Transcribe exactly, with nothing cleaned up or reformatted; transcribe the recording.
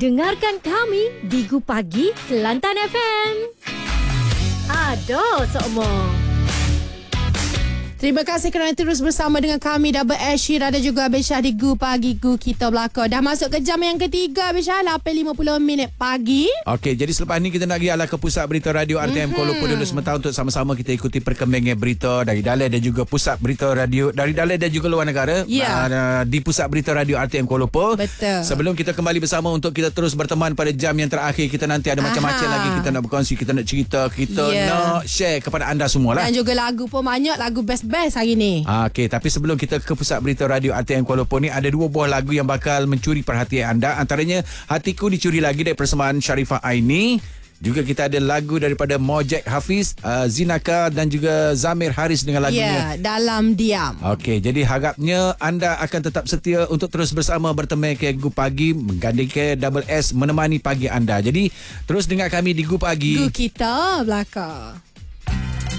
Dengarkan kami di Gu Pagi Kelantan F M. Aduh, sokmo. Terima kasih kerana terus bersama dengan kami, Double Ashir ada juga Abel Syah di Gu Pagi Gu Kita Belakang. Dah masuk ke jam yang ketiga, Abel Syah, lapan lima puluh minit pagi. Okey, jadi selepas ni kita nak pergi ala ke pusat berita radio R T M mm-hmm. Kuala Lumpur dulu sementara untuk sama-sama kita ikuti perkembangan berita dari dalam dan juga pusat berita radio dari dalam dan juga luar negara. Ya. Uh, di pusat berita radio R T M Kuala Lumpur. Betul. Sebelum kita kembali bersama untuk kita terus berteman pada jam yang terakhir, kita nanti ada macam-macam lagi kita nak berkongsi, kita nak cerita, kita yeah. nak share kepada anda semualah. Dan juga lagu pun banyak, lagu best-best hari ni. Okey, tapi sebelum kita ke pusat berita radio R T M Kuala Lumpur ni, ada dua buah lagu yang bakal mencuri perhatian anda. Antaranya Hatiku Dicuri Lagi dari persembahan Sharifah Aini. Juga kita ada lagu daripada Mojek Hafiz, uh, Zinaka dan juga Zamir Haris dengan lagunya Ya, Dalam Diam. Okey, jadi harapnya anda akan tetap setia untuk terus bersama berteman ke Gu Pagi, menggandingkan Double S menemani pagi anda. Jadi terus dengar kami di Gu Pagi Gu Kita Belakang.